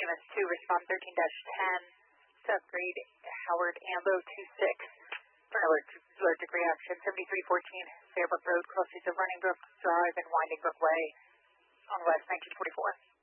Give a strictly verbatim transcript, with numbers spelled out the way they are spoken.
S two, respond thirteen dash ten to upgrade Howard Ambo two six for an alert, allergic reaction. seventy-three fourteen Fairbrook Road, cross streets of Running Brook Drive and Winding Brook Way on West nineteen forty-four.